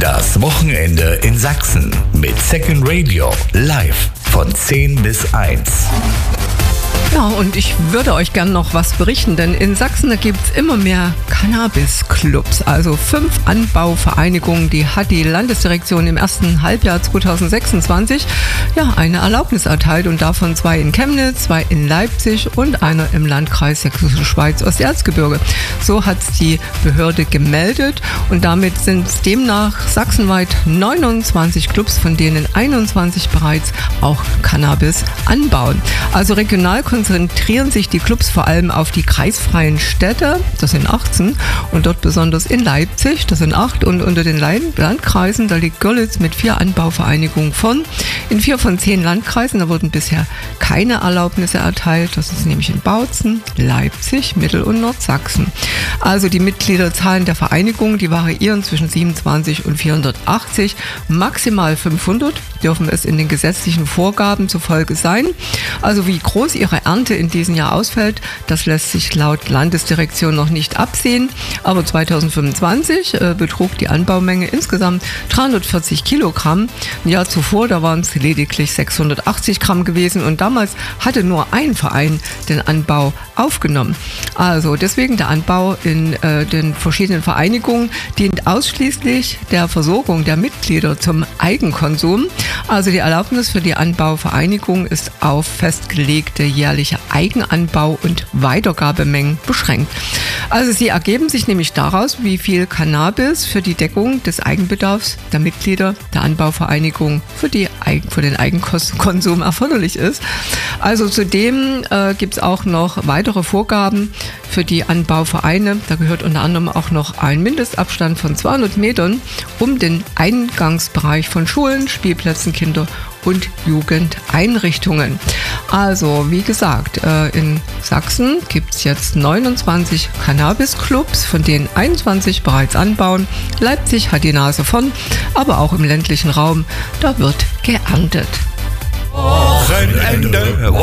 Das Wochenende in Sachsen mit Second Radio live von 10 bis 1. Ja, und ich würde euch gern noch was berichten, denn in Sachsen gibt es immer mehr Cannabis-Clubs, also 5 Anbauvereinigungen, die hat die Landesdirektion im ersten Halbjahr 2026 eine Erlaubnis erteilt und davon 2 in Chemnitz, 2 in Leipzig und einer im Landkreis Sächsische Schweiz Osterzgebirge. So hat es die Behörde gemeldet und damit sind es demnach sachsenweit 29 Clubs, von denen 21 bereits auch Cannabis anbauen. Also regional konzentrieren sich die Clubs vor allem auf die kreisfreien Städte, das sind 18, und dort besonders in Leipzig, das sind 8, und unter den Landkreisen, da liegt Görlitz mit 4 Anbauvereinigungen vorn. In 4 von 10 Landkreisen, da wurden bisher keine Erlaubnisse erteilt, das ist nämlich in Bautzen, Leipzig, Mittel- und Nordsachsen. Also die Mitgliederzahlen der Vereinigung, die variieren zwischen 27 und 480, maximal 500 dürfen es in den gesetzlichen Vorgaben zufolge sein. Also wie groß ihre Ernte in diesem Jahr ausfällt, das lässt sich laut Landesdirektion noch nicht absehen. Aber 2025 betrug die Anbaumenge insgesamt 340 Kilogramm. Ein Jahr zuvor, da waren es lediglich 680 Gramm gewesen und damals hatte nur ein Verein den Anbau aufgenommen. Also deswegen der Anbau in den verschiedenen Vereinigungen dient ausschließlich der Versorgung der Mitglieder zum Eigenkonsum. Also die Erlaubnis für die Anbauvereinigung ist auf festgelegte jährliche Eigenanbau- und Weitergabemengen beschränkt. Also sie ergeben sich nämlich daraus, wie viel Cannabis für die Deckung des Eigenbedarfs der Mitglieder der Anbauvereinigung für den Eigenkonsum erforderlich ist. Also zudem gibt es auch noch weitere Vorgaben für die Anbauvereine. Da gehört unter anderem auch noch ein Mindestabstand von 200 Metern um den Eingangsbereich von Schulen, Spielplätzen, Kinder- und Jugendeinrichtungen. Also wie gesagt, in Sachsen gibt es jetzt 29 Cannabis-Clubs, von denen 21 bereits anbauen. Leipzig hat die Nase vorn, aber auch im ländlichen Raum, da wird geerntet. Wochenende.